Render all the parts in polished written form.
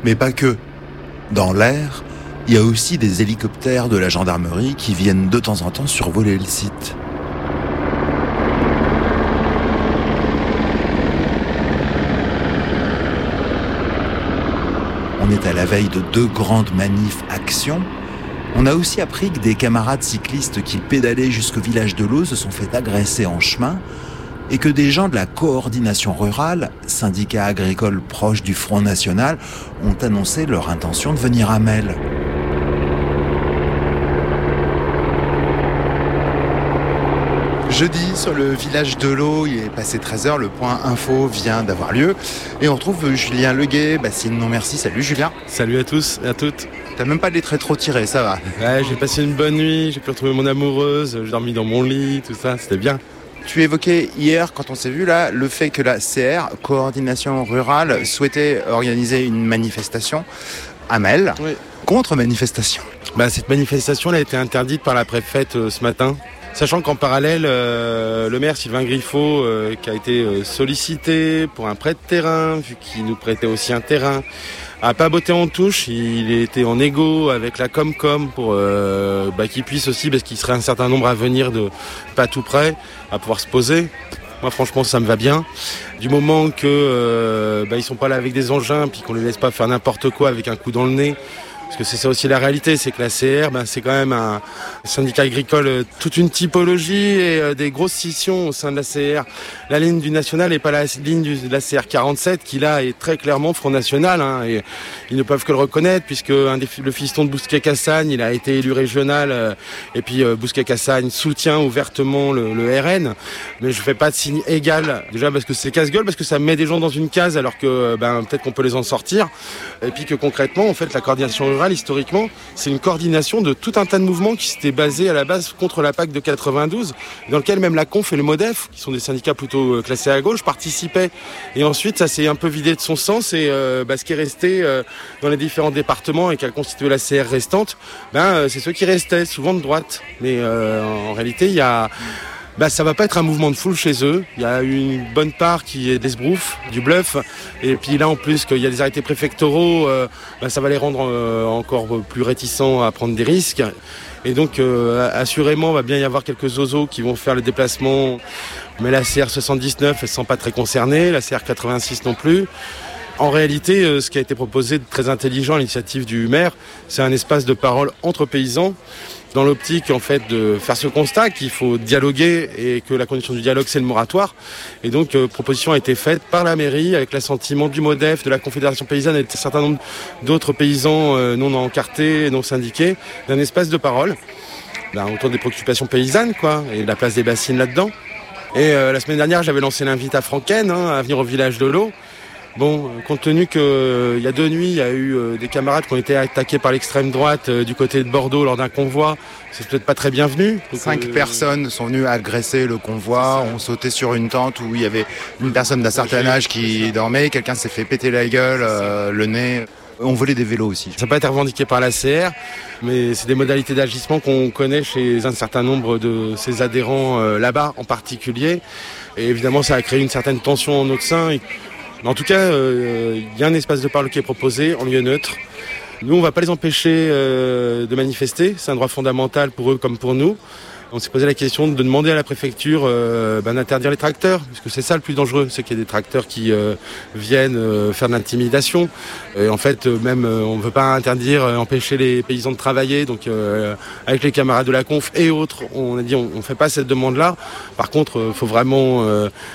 Mais pas que. Dans l'air, il y a aussi des hélicoptères de la gendarmerie qui viennent de temps en temps survoler le site. On est à la veille de 2 grandes manifs actions. On a aussi appris que des camarades cyclistes qui pédalaient jusqu'au village de l'Eau se sont fait agresser en chemin et que des gens de la coordination rurale, syndicat agricole proche du Front National, ont annoncé leur intention de venir à Melle. Jeudi, sur le village de l'Eau, il est passé 13h, le point info vient d'avoir lieu. Et on retrouve Julien Leguet, Bassine Non Merci. Salut Julien. Salut à tous et à toutes. T'as même pas les traits trop tirés, ça va. Ouais, j'ai passé une bonne nuit, j'ai pu retrouver mon amoureuse, j'ai dormi dans mon lit, tout ça, c'était bien. Tu évoquais hier, quand on s'est vu là, le fait que la CR, Coordination Rurale, souhaitait organiser une manifestation à Melle, oui. Contre-manifestation. Cette manifestation elle a été interdite par la préfète ce matin. Sachant qu'en parallèle, le maire Sylvain Griffaut, qui a été sollicité pour un prêt de terrain, vu qu'il nous prêtait aussi un terrain, a pas botté en touche. Il était en égo avec la Comcom pour qu'il puisse aussi, parce qu'il serait un certain nombre à venir de pas tout près, à pouvoir se poser. Moi franchement ça me va bien. Du moment que ils sont pas là avec des engins, puis qu'on les laisse pas faire n'importe quoi avec un coup dans le nez. Parce que c'est ça aussi la réalité, c'est que la CR, c'est quand même un syndicat agricole, toute une typologie et des grosses scissions au sein de la CR. La ligne du national n'est pas la ligne de la CR 47 qui là est très clairement Front National. Et ils ne peuvent que le reconnaître puisque le fiston de Bousquet-Cassagne, il a été élu régional et puis Bousquet-Cassagne soutient ouvertement le RN. Mais je fais pas de signe égal, déjà parce que c'est casse-gueule, parce que ça met des gens dans une case alors que peut-être qu'on peut les en sortir. Et puis que concrètement, en fait, la coordination rurale, historiquement, c'est une coordination de tout un tas de mouvements qui s'étaient basés à la base contre la PAC de 92, dans lequel même la Conf et le MODEF, qui sont des syndicats plutôt classés à gauche, participaient. Et ensuite, ça s'est un peu vidé de son sens et ce qui est resté dans les différents départements et qui a constitué la CR restante, c'est ceux qui restaient, souvent de droite. Mais en réalité, il y a... ça va pas être un mouvement de foule chez eux. Il y a une bonne part qui est d'esbrouf, du bluff. Et puis là, en plus, qu'il y a des arrêtés préfectoraux, ça va les rendre encore plus réticents à prendre des risques. Et donc, assurément, il va bien y avoir quelques zozos qui vont faire le déplacement. Mais la CR 79, elle ne se sent pas très concernée. La CR 86 non plus. En réalité, ce qui a été proposé de très intelligent à l'initiative du maire, c'est un espace de parole entre paysans, dans l'optique en fait de faire ce constat qu'il faut dialoguer et que la condition du dialogue c'est le moratoire. Et donc proposition a été faite par la mairie avec l'assentiment du MODEF, de la Confédération paysanne et d'un certain nombre d'autres paysans non encartés et non syndiqués, d'un espace de parole autour des préoccupations paysannes et de la place des bassines là-dedans. Et la semaine dernière j'avais lancé l'invite à Franken à venir au village de l'Eau. Compte tenu qu'il y a 2 nuits, il y a eu des camarades qui ont été attaqués par l'extrême droite du côté de Bordeaux lors d'un convoi, c'est peut-être pas très bienvenu. 5 personnes sont venues agresser le convoi, ont sauté sur une tente où il y avait une personne d'un certain âge qui dormait, quelqu'un s'est fait péter la gueule, le nez. On volait des vélos aussi. Ça n'a pas été revendiqué par la CR, mais c'est des modalités d'agissement qu'on connaît chez un certain nombre de ses adhérents là-bas en particulier. Et évidemment, ça a créé une certaine tension en notre sein. En tout cas, il y a un espace de parole qui est proposé en lieu neutre. Nous, on ne va pas les empêcher de manifester. C'est un droit fondamental pour eux comme pour nous. On s'est posé la question de demander à la préfecture d'interdire les tracteurs, parce que c'est ça le plus dangereux, c'est qu'il y a des tracteurs qui viennent faire de l'intimidation. Et en fait, même on ne veut pas empêcher les paysans de travailler. Donc, avec les camarades de la Conf et autres, on a dit on ne fait pas cette demande-là. Par contre, il faut vraiment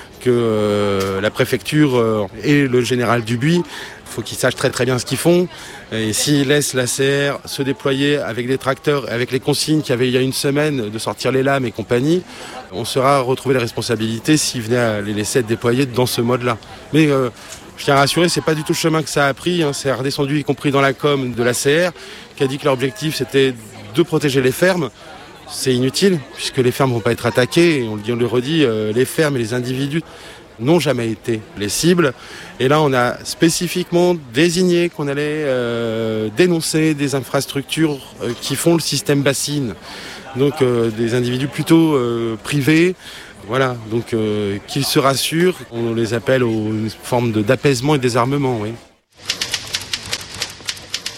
que la préfecture et le général Dubuis, il faut qu'ils sachent très très bien ce qu'ils font. Et s'ils laissent la CR se déployer avec des tracteurs, avec les consignes qu'il y avait il y a une semaine de sortir les lames et compagnie, on saura retrouver les responsabilités s'ils venaient à les laisser être déployés dans ce mode-là. Mais je tiens à rassurer, c'est pas du tout le chemin que ça a pris. C'est redescendu, y compris dans la com de la CR, qui a dit que leur objectif c'était de protéger les fermes. C'est inutile, puisque les fermes ne vont pas être attaquées. Et on le redit, les fermes et les individus n'ont jamais été les cibles. Et là, on a spécifiquement désigné qu'on allait dénoncer des infrastructures qui font le système bassine. Donc des individus plutôt privés. Voilà, donc qu'ils se rassurent. On les appelle aux formes d'apaisement et de désarmement, oui.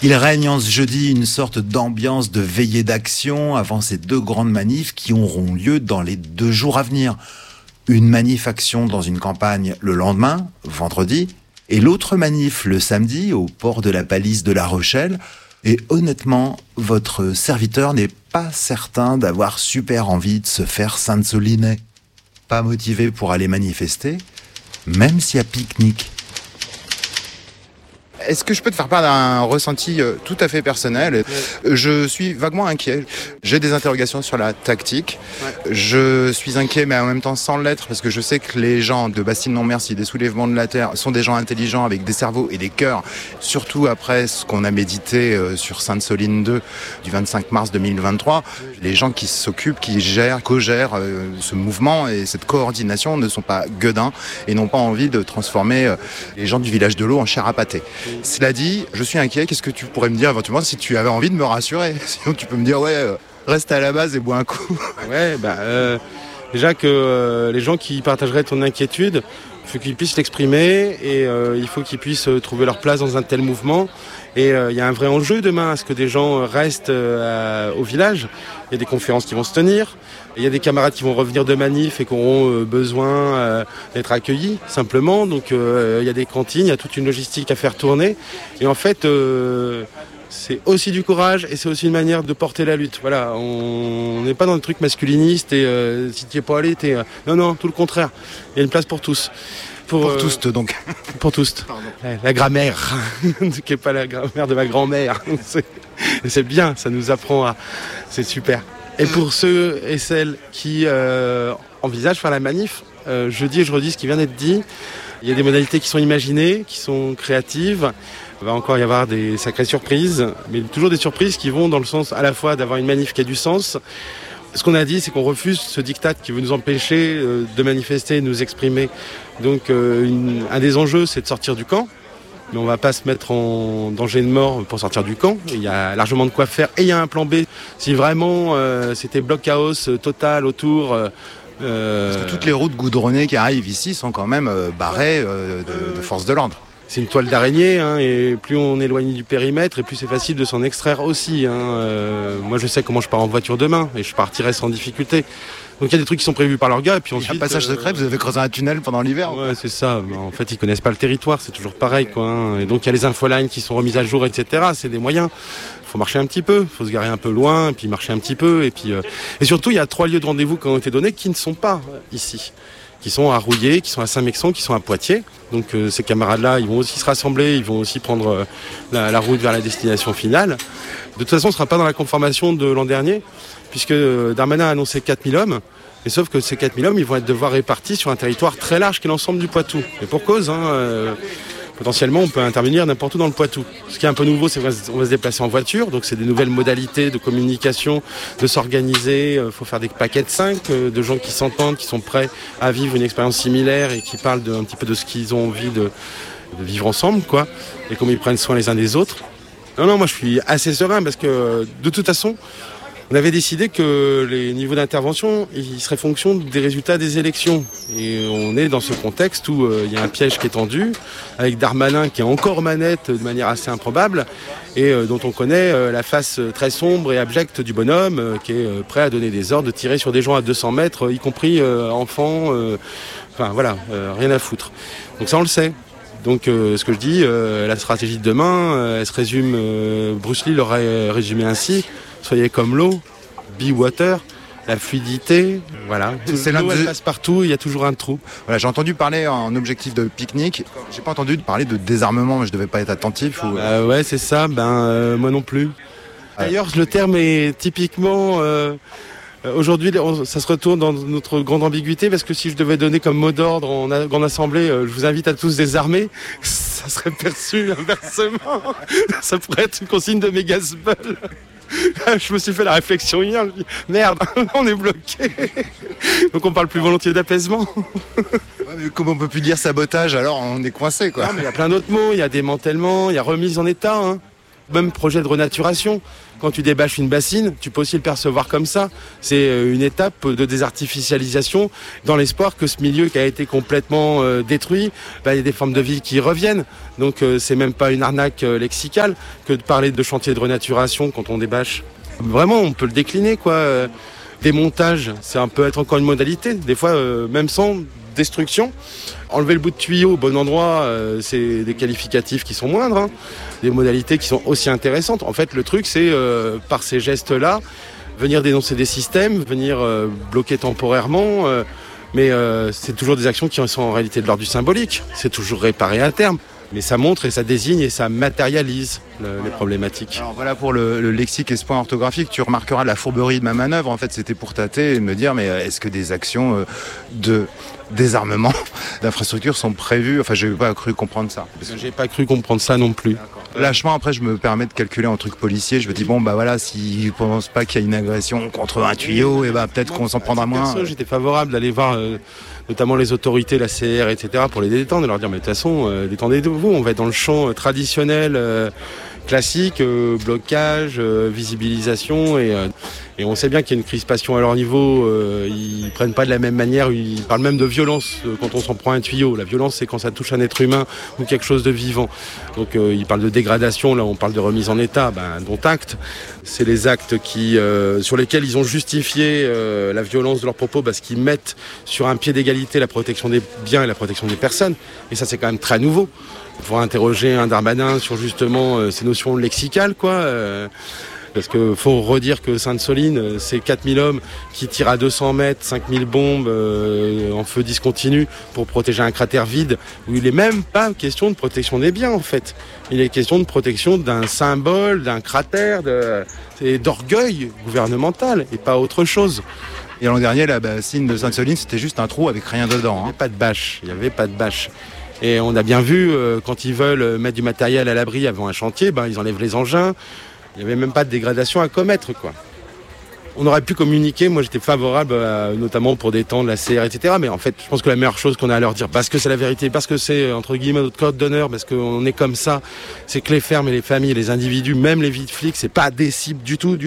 Il règne en ce jeudi une sorte d'ambiance de veillée d'action avant ces 2 grandes manifs qui auront lieu dans les 2 jours à venir. Une manif action dans une campagne le lendemain, vendredi, et l'autre manif le samedi au port de la Palisse de La Rochelle. Et honnêtement, votre serviteur n'est pas certain d'avoir super envie de se faire Sainte-Solinais. Pas motivé pour aller manifester, même s'il y a pique-nique. Est-ce que je peux te faire part d'un ressenti tout à fait personnel ? Je suis vaguement inquiet. J'ai des interrogations sur la tactique. Je suis inquiet, mais en même temps sans l'être, parce que je sais que les gens de Bastille non merci, des soulèvements de la terre, sont des gens intelligents avec des cerveaux et des cœurs. Surtout après ce qu'on a médité sur Sainte-Soline 2 du 25 mars 2023. Les gens qui s'occupent, qui gèrent, co-gèrent ce mouvement et cette coordination ne sont pas gueudins et n'ont pas envie de transformer les gens du village de l'eau en chair à pâté. Cela dit, je suis inquiet. Qu'est-ce que tu pourrais me dire éventuellement si tu avais envie de me rassurer ? Sinon, tu peux me dire, reste à la base et bois un coup. Déjà que les gens qui partageraient ton inquiétude, il faut qu'ils puissent l'exprimer et il faut qu'ils puissent trouver leur place dans un tel mouvement. Et il y a un vrai enjeu demain à ce que des gens restent au village. Il y a des conférences qui vont se tenir. Il y a des camarades qui vont revenir de manif et qui auront besoin d'être accueillis simplement. Donc il y a des cantines, il y a toute une logistique à faire tourner. Et en fait, c'est aussi du courage et c'est aussi une manière de porter la lutte. Voilà, on n'est pas dans le truc masculiniste et si tu n'y es pas allé, t'es... Non, tout le contraire. Il y a une place pour tous. Pour tous, donc. Pour tous. La grammaire, qui n'est pas la grammaire de ma grand-mère. C'est bien, ça nous apprend à... C'est super. Et pour ceux et celles qui envisagent faire la manif, je dis et je redis ce qui vient d'être dit. Il y a des modalités qui sont imaginées, qui sont créatives. Il va encore y avoir des sacrées surprises, mais toujours des surprises qui vont dans le sens à la fois d'avoir une manif qui a du sens. Ce qu'on a dit, c'est qu'on refuse ce diktat qui veut nous empêcher de manifester et de nous exprimer. Donc un des enjeux, c'est de sortir du camp. Mais on ne va pas se mettre en danger de mort pour sortir du camp. Il y a largement de quoi faire. Et il y a un plan B. Si vraiment c'était bloc chaos total autour... Parce que toutes les routes goudronnées qui arrivent ici sont quand même barrées de forces de l'ordre. C'est une toile d'araignée, et plus on est éloigné du périmètre, et plus c'est facile de s'en extraire aussi. Moi, je sais comment je pars en voiture demain, et je partirai sans difficulté. Donc il y a des trucs qui sont prévus par leurs gars, et puis ensuite... Il y a un passage secret, vous avez creusé un tunnel pendant l'hiver. Ouais, c'est ça. En fait, ils connaissent pas le territoire, c'est toujours pareil, quoi. Et donc il y a les infolines qui sont remises à jour, etc. C'est des moyens. Il faut marcher un petit peu, il faut se garer un peu loin, et puis marcher un petit peu, et puis... Et surtout, il y a 3 lieux de rendez-vous qui ont été donnés qui ne sont pas ici, qui sont à Rouillé, qui sont à Saint-Mexon, qui sont à Poitiers. Donc ces camarades-là, ils vont aussi se rassembler, ils vont aussi prendre la route vers la destination finale. De toute façon, on ne sera pas dans la conformation de l'an dernier, puisque Darmanin a annoncé 4000 hommes, et sauf que ces 4000 hommes, ils vont être devoir répartis sur un territoire très large qui est l'ensemble du Poitou. Et pour cause, potentiellement, on peut intervenir n'importe où dans le Poitou. Ce qui est un peu nouveau, c'est qu'on va se déplacer en voiture, donc c'est des nouvelles modalités de communication, de s'organiser. Il faut faire des paquets de 5, de gens qui s'entendent, qui sont prêts à vivre une expérience similaire et qui parlent un petit peu de ce qu'ils ont envie de vivre ensemble, quoi, et comment ils prennent soin les uns des autres. Non, moi je suis assez serein parce que de toute façon, on avait décidé que les niveaux d'intervention, ils seraient fonction des résultats des élections. Et on est dans ce contexte où il y a un piège qui est tendu, avec Darmanin qui est encore aux manettes de manière assez improbable, et dont on connaît la face très sombre et abjecte du bonhomme, qui est prêt à donner des ordres, de tirer sur des gens à 200 mètres, y compris enfants, rien à foutre. Donc ça on le sait. Donc ce que je dis, la stratégie de demain, elle se résume, Bruce Lee l'aurait résumé ainsi: soyez comme l'eau, be water, la fluidité, voilà. L'eau, elle passe partout, il y a toujours un trou. Voilà, j'ai entendu parler en objectif de pique-nique. J'ai pas entendu parler de désarmement, mais je devais pas être attentif. Ouais, c'est ça. Moi non plus. D'ailleurs, le terme est typiquement. Aujourd'hui, ça se retourne dans notre grande ambiguïté, parce que si je devais donner comme mot d'ordre en grande assemblée, je vous invite à tous désarmer, ça serait perçu inversement. Ça pourrait être une consigne de Mégasbul. Je me suis fait la réflexion hier, je me dis, merde, on est bloqué. Donc on parle plus volontiers d'apaisement. Ouais, mais comme on peut plus dire sabotage, alors on est coincé, quoi. Non, mais il y a plein d'autres mots, il y a démantèlement, il y a remise en état. même projet de renaturation. Quand tu débâches une bassine, tu peux aussi le percevoir comme ça. C'est une étape de désartificialisation dans l'espoir que ce milieu qui a été complètement détruit, il y a des formes de vie qui reviennent. Donc c'est même pas une arnaque lexicale que de parler de chantier de renaturation quand on débâche. Vraiment, on peut le décliner, quoi. Démontage, c'est un peu être encore une modalité. Des fois, même sans destruction. Enlever le bout de tuyau au bon endroit, c'est des qualificatifs qui sont moindres, hein. Des modalités qui sont aussi intéressantes. En fait, le truc, c'est par ces gestes-là, venir dénoncer des systèmes, venir bloquer temporairement, mais c'est toujours des actions qui sont en réalité de l'ordre du symbolique. C'est toujours réparé à terme. Mais ça montre et ça désigne et ça matérialise les problématiques. Alors voilà pour le lexique et ce point orthographique. Tu remarqueras la fourberie de ma manœuvre. En fait, c'était pour tâter et me dire, mais est-ce que des actions de désarmement d'infrastructures sont prévues ? Enfin, j'ai pas cru comprendre ça. J'ai pas cru comprendre ça non plus. Lâchement, après, je me permets de calculer un truc policier. Je me dis, s'ils ne pensent pas qu'il y a une agression contre un tuyau, peut-être qu'on s'en prendra moins. J'étais favorable d'aller voir notamment les autorités, la CR, etc., pour les détendre, de leur dire, mais de toute façon, détendez-vous, on va être dans le champ traditionnel, classique, blocage, visibilisation, et on sait bien qu'il y a une crispation à leur niveau, ils prennent pas de la même manière, ils parlent même de violence quand on s'en prend un tuyau. La violence, c'est quand ça touche un être humain ou quelque chose de vivant. Donc ils parlent de dégradation, là on parle de remise en état, dont acte. C'est les actes sur lesquels ils ont justifié la violence de leurs propos parce qu'ils mettent sur un pied d'égalité la protection des biens et la protection des personnes. Et ça, c'est quand même très nouveau. Il faudra interroger un Darmanin sur justement ces notions lexicales, quoi. Parce qu'il faut redire que Sainte-Soline, c'est 4000 hommes qui tirent à 200 mètres, 5000 bombes en feu discontinu pour protéger un cratère vide, où il n'est même pas question de protection des biens, en fait. Il est question de protection d'un symbole, d'un cratère, d'orgueil gouvernemental, et pas autre chose. Et l'an dernier, la bassine de Sainte-Soline, c'était juste un trou avec rien dedans. Il n'y avait pas de bâche. Et on a bien vu, quand ils veulent mettre du matériel à l'abri avant un chantier, ils enlèvent les engins. Il n'y avait même pas de dégradation à commettre, quoi. On aurait pu communiquer, moi j'étais favorable notamment pour détendre la CR, etc. Mais en fait, je pense que la meilleure chose qu'on a à leur dire, parce que c'est la vérité, parce que c'est entre guillemets notre code d'honneur, parce qu'on est comme ça, c'est que les fermes et les familles, les individus, même les vies de flics, c'est pas des cibles du tout.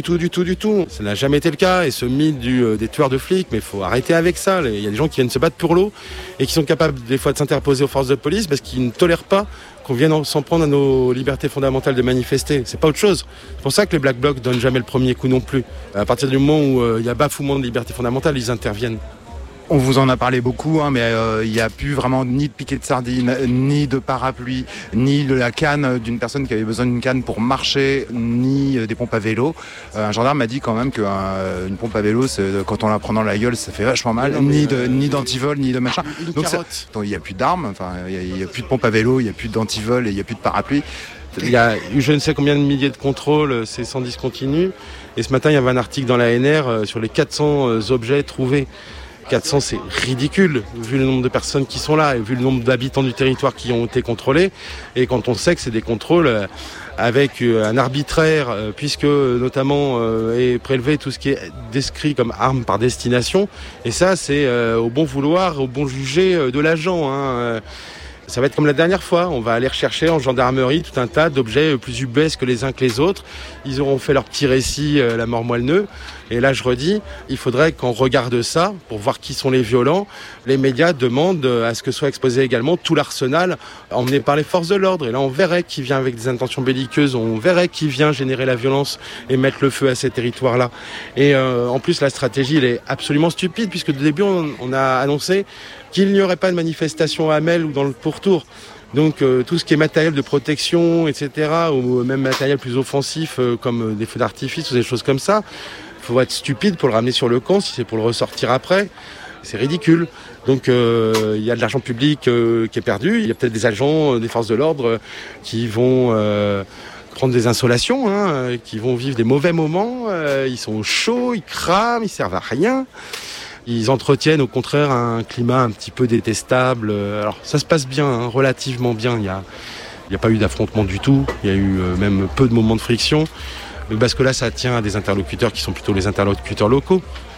Ça n'a jamais été le cas. Et ce mythe des tueurs de flics, mais il faut arrêter avec ça. Il y a des gens qui viennent se battre pour l'eau et qui sont capables des fois de s'interposer aux forces de police parce qu'ils ne tolèrent pas qu'on vienne s'en prendre à nos libertés fondamentales de manifester. C'est pas autre chose. C'est pour ça que les Black Blocs donnent jamais le premier coup non plus. À partir du moment où il y a bafouement de libertés fondamentales, ils interviennent. On vous en a parlé beaucoup, mais il n'y a plus vraiment ni de piquet de sardines, ni de parapluie, ni de la canne d'une personne qui avait besoin d'une canne pour marcher, ni des pompes à vélo. Un gendarme m'a dit quand même qu'une pompe à vélo, quand on la prend dans la gueule, ça fait vachement mal. Ni d'antivol, ni de machin. Donc il n'y a plus d'armes, il n'y a plus de pompe à vélo, il n'y a plus d'antivol et il n'y a plus de parapluie. Il y a eu je ne sais combien de milliers de contrôles, c'est sans discontinu. Et ce matin, il y avait un article dans l'ANR sur les 400 objets trouvés. 400, c'est ridicule, vu le nombre de personnes qui sont là et vu le nombre d'habitants du territoire qui ont été contrôlés. Et quand on sait que c'est des contrôles avec un arbitraire, puisque notamment est prélevé tout ce qui est décrit comme arme par destination. Et ça, c'est au bon vouloir, au bon jugé de l'agent, hein. Ça va être comme la dernière fois, on va aller rechercher en gendarmerie tout un tas d'objets plus ubuesques les uns que les autres. Ils auront fait leur petit récit, la mort moelle-neu. Et là, je redis, il faudrait qu'on regarde ça pour voir qui sont les violents. Les médias demandent à ce que soit exposé également tout l'arsenal emmené par les forces de l'ordre. Et là, on verrait qui vient avec des intentions belliqueuses, on verrait qui vient générer la violence et mettre le feu à ces territoires-là. Et en plus, la stratégie, elle est absolument stupide, puisque au début, on a annoncé qu'il n'y aurait pas de manifestation à Amel ou dans le pourtour. Donc tout ce qui est matériel de protection, etc., ou même matériel plus offensif comme des feux d'artifice ou des choses comme ça, il faut être stupide pour le ramener sur le camp si c'est pour le ressortir après. C'est ridicule. Donc il y a de l'argent public qui est perdu. Il y a peut-être des agents des forces de l'ordre qui vont prendre des insolations, qui vont vivre des mauvais moments. Ils sont chauds, ils crament, ils servent à rien. Ils entretiennent au contraire un climat un petit peu détestable. Alors ça se passe bien, relativement bien. Il y a pas eu d'affrontement du tout. Il y a eu même peu de moments de friction. Mais parce que là, ça tient à des interlocuteurs qui sont plutôt les interlocuteurs locaux.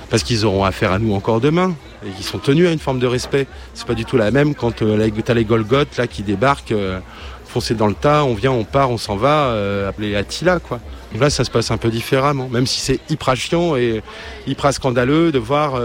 parce qu'ils auront affaire à nous encore demain et qu'ils sont tenus à une forme de respect. C'est pas du tout la même quand t'as les Golgoth là qui débarquent, foncés dans le tas, on vient, on part, on s'en va, appelé Attila quoi. Donc là ça se passe un peu différemment, même si c'est hyper chiant et hyper scandaleux de voir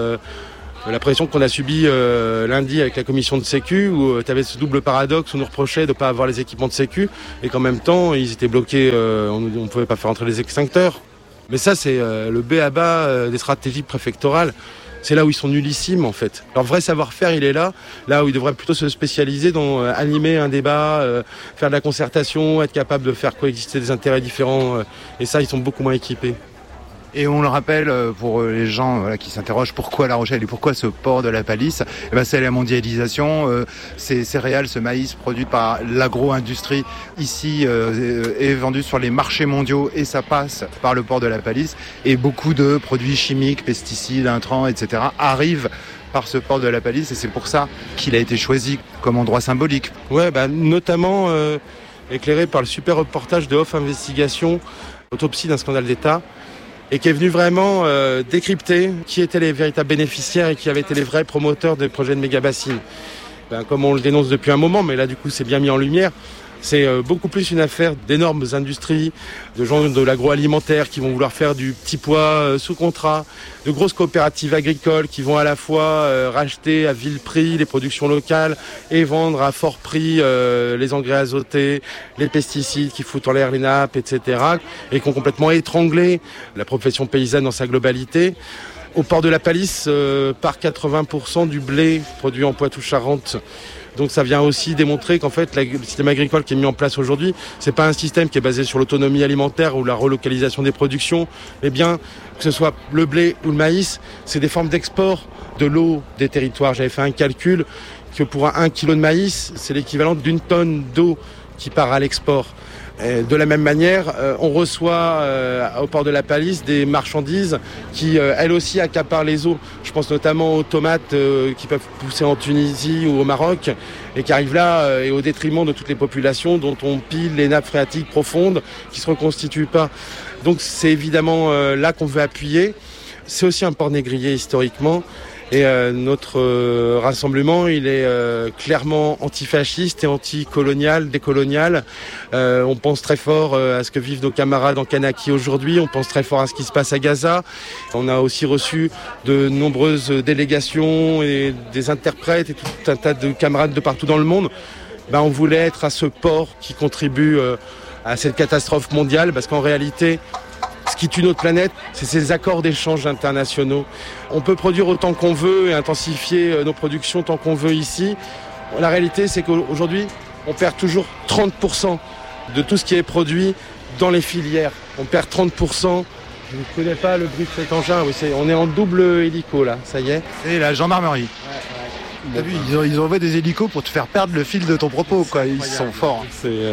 la pression qu'on a subie lundi avec la commission de sécu où tu avais ce double paradoxe où on nous reprochait de ne pas avoir les équipements de sécu et qu'en même temps ils étaient bloqués, on ne pouvait pas faire entrer les extincteurs. Mais ça c'est le b.a.-ba des stratégies préfectorales. C'est là où ils sont nullissimes en fait. Leur vrai savoir-faire il est là où ils devraient plutôt se spécialiser dans animer un débat, faire de la concertation, être capable de faire coexister des intérêts différents et ça ils sont beaucoup moins équipés. Et on le rappelle pour les gens qui s'interrogent pourquoi La Rochelle et pourquoi ce port de la Palisse, c'est la mondialisation, ces céréales, ce maïs produit par l'agro-industrie ici est vendu sur les marchés mondiaux et ça passe par le port de la Palisse et beaucoup de produits chimiques, pesticides, intrants, etc. arrivent par ce port de la Palisse et c'est pour ça qu'il a été choisi comme endroit symbolique. Ouais, notamment éclairé par le super reportage de Off Investigation, autopsie d'un scandale d'État, et qui est venu vraiment décrypter qui étaient les véritables bénéficiaires et qui avaient été les vrais promoteurs des projets de méga-bassines. Comme on le dénonce depuis un moment, mais là du coup c'est bien mis en lumière, c'est beaucoup plus une affaire d'énormes industries, de gens de l'agroalimentaire qui vont vouloir faire du petit pois sous contrat, de grosses coopératives agricoles qui vont à la fois racheter à vil prix les productions locales et vendre à fort prix les engrais azotés, les pesticides qui foutent en l'air les nappes, etc. et qui ont complètement étranglé la profession paysanne dans sa globalité. Au port de la Palisse, part 80% du blé produit en Poitou-Charentes. Donc ça vient aussi démontrer qu'en fait le système agricole qui est mis en place aujourd'hui, c'est pas un système qui est basé sur l'autonomie alimentaire ou la relocalisation des productions, mais bien que ce soit le blé ou le maïs, c'est des formes d'export de l'eau des territoires. J'avais fait un calcul que pour 1 kilo de maïs, c'est l'équivalent d'1 tonne d'eau qui part à l'export. De la même manière, on reçoit au port de la Palisse des marchandises qui, elles aussi, accaparent les eaux. Je pense notamment aux tomates qui peuvent pousser en Tunisie ou au Maroc et qui arrivent là et au détriment de toutes les populations dont on pile les nappes phréatiques profondes qui ne se reconstituent pas. Donc c'est évidemment là qu'on veut appuyer. C'est aussi un port négrier historiquement. Et notre rassemblement, il est clairement antifasciste et anticolonial, décolonial. On pense très fort à ce que vivent nos camarades en Kanaki aujourd'hui. On pense très fort à ce qui se passe à Gaza. On a aussi reçu de nombreuses délégations et des interprètes et tout un tas de camarades de partout dans le monde. On voulait être à ce port qui contribue à cette catastrophe mondiale parce qu'en réalité, ce qui tue notre planète, c'est ces accords d'échange internationaux. On peut produire autant qu'on veut et intensifier nos productions tant qu'on veut ici. La réalité, c'est qu'aujourd'hui, on perd toujours 30% de tout ce qui est produit dans les filières. On perd 30%. Je ne connais pas le bruit de cet engin. Oui, on est en double hélico, là, ça y est. C'est la gendarmerie. Ouais. T'as vu, ils envoient des hélicos pour te faire perdre le fil de ton propos, quoi. Ils sont forts.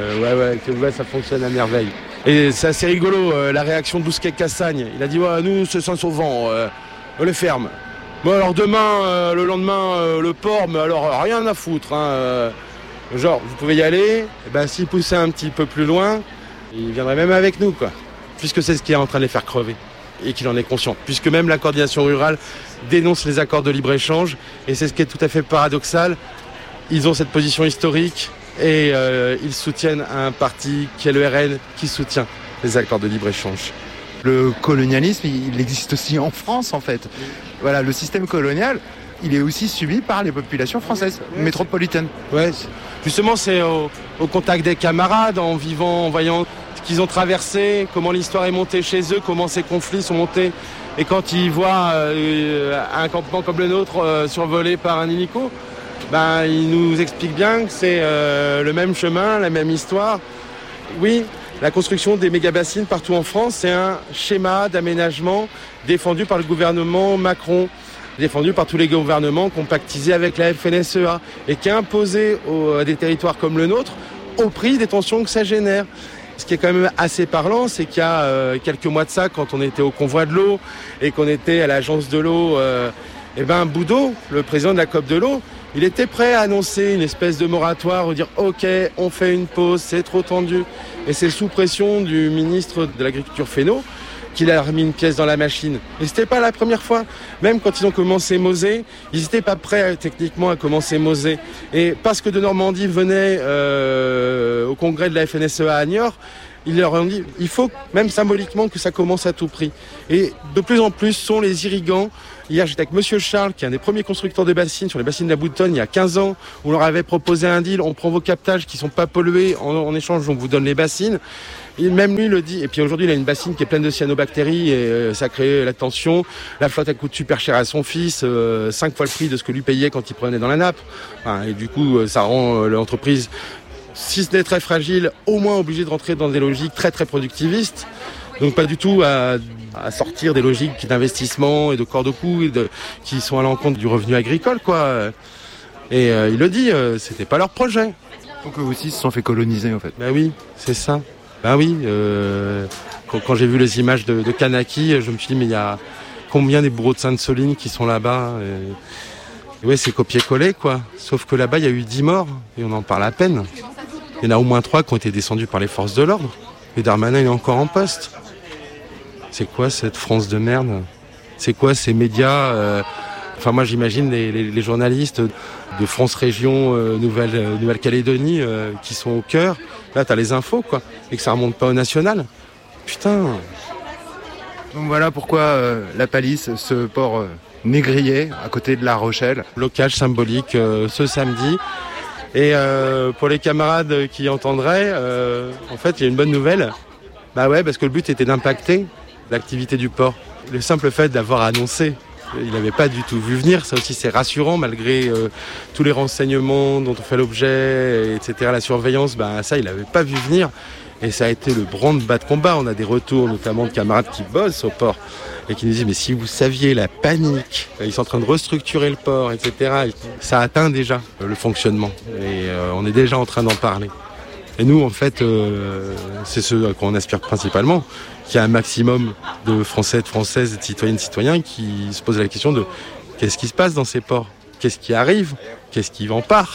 Ouais, ça fonctionne à merveille. Et c'est assez rigolo, la réaction de Bousquet Cassagne. Il a dit, nous, c'est Saint-Sauvant, on les ferme. Bon, alors demain, le lendemain, le port, mais alors rien à foutre. Genre, vous pouvez y aller, s'il poussait un petit peu plus loin, il viendrait même avec nous, quoi. Puisque c'est ce qui est en train de les faire crever. Et qu'il en est conscient. Puisque même la coordination rurale dénonce les accords de libre-échange. Et c'est ce qui est tout à fait paradoxal. Ils ont cette position historique et ils soutiennent un parti qui est le RN qui soutient les accords de libre-échange. Le colonialisme, il existe aussi en France, en fait. Voilà, le système colonial, il est aussi subi par les populations françaises, métropolitaines. Ouais, justement, c'est au contact des camarades, en vivant, en voyant ce qu'ils ont traversé, comment l'histoire est montée chez eux, comment ces conflits sont montés. Et quand ils voient un campement comme le nôtre survolé par un hélico, ils nous expliquent bien que c'est le même chemin, la même histoire. Oui, la construction des méga-bassines partout en France, c'est un schéma d'aménagement défendu par le gouvernement Macron, défendu par tous les gouvernements compactisés avec la FNSEA et qui est imposé à des territoires comme le nôtre au prix des tensions que ça génère. Ce qui est quand même assez parlant, c'est qu'il y a quelques mois de ça, quand on était au convoi de l'eau et qu'on était à l'agence de l'eau, Boudot, le président de la COP de l'eau, Il était prêt à annoncer une espèce de moratoire, ou dire ok, on fait une pause, c'est trop tendu. Et c'est sous pression du ministre de l'Agriculture Fesneau qu'il a remis une pièce dans la machine. Et c'était pas la première fois. Même quand ils ont commencé Mosée, ils n'étaient pas prêts techniquement à commencer Mosée. Et parce que de Normandie venait au congrès de la FNSEA à Niort, ils leur ont dit il faut même symboliquement que ça commence à tout prix. Et de plus en plus sont les irrigants. Hier, j'étais avec Monsieur Charles, qui est un des premiers constructeurs de bassines sur les bassines de la Boutonne il y a 15 ans. On leur avait proposé un deal, on prend vos captages qui sont pas pollués, en échange on vous donne les bassines. Et même lui le dit. Et puis aujourd'hui, il a une bassine qui est pleine de cyanobactéries et ça crée la tension. La flotte, elle coûte super cher à son fils, 5 fois le prix de ce que lui payait quand il prenait dans la nappe. Enfin, et du coup, ça rend l'entreprise, si ce n'est très fragile, au moins obligée de rentrer dans des logiques très très productivistes. Donc pas du tout à sortir des logiques d'investissement et de corps de coût qui sont à l'encontre du revenu agricole, quoi. Et il le dit, c'était pas leur projet. Donc eux aussi se sont fait coloniser en fait. Ben oui, c'est ça. Ben oui, quand j'ai vu les images de Kanaki, je me suis dit mais il y a combien des bourreaux de Sainte-Soline qui sont là-bas et ouais, c'est copier-coller, quoi. Sauf que là-bas, il y a eu 10 morts et on en parle à peine. Il y en a au moins 3 qui ont été descendus par les forces de l'ordre. Et Darmanin, il est encore en poste. C'est quoi cette France de merde ? C'est quoi ces médias Enfin, moi, j'imagine les journalistes de France Région, Nouvelle-Calédonie, qui sont au cœur. Là, t'as les infos, quoi. Et que ça remonte pas au national. Putain. Donc voilà pourquoi la Palisse, ce port négrier, à côté de La Rochelle. Blocage symbolique ce samedi. Et pour les camarades qui entendraient, en fait, il y a une bonne nouvelle. Bah ouais, parce que le but était d'impacter l'activité du port. Le simple fait d'avoir annoncé, il n'avait pas du tout vu venir. Ça aussi, c'est rassurant, malgré tous les renseignements dont on fait l'objet, etc., la surveillance, bah ça, il n'avait pas vu venir. Et ça a été le branle-bas de combat. On a des retours, notamment de camarades qui bossent au port et qui nous disent « Mais si vous saviez la panique, ils sont en train de restructurer le port, etc. » Ça atteint déjà le fonctionnement. Et on est déjà en train d'en parler. Et nous, en fait, c'est ce à quoi on aspire principalement, qu'il y a un maximum de Français, de Françaises, de citoyennes, de citoyens qui se posent la question de qu'est-ce qui se passe dans ces ports ? Qu'est-ce qui arrive ? Qu'est-ce qui en part ?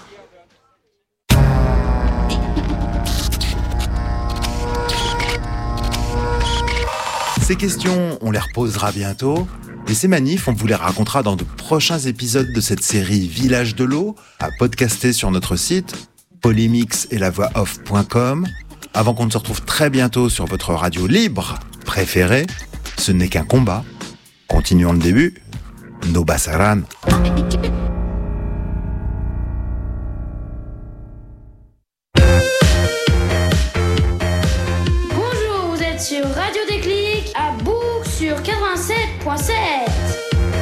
Ces questions, on les reposera bientôt. Et ces manifs, on vous les racontera dans de prochains épisodes de cette série Village de l'eau, à podcaster sur notre site polymix et lavoixoff.com. Avant qu'on ne se retrouve très bientôt sur votre radio libre préférée, ce n'est qu'un combat. Continuons le début. No Basaran. Bonjour, vous êtes sur Radio Déclic à Bourg sur 87.7.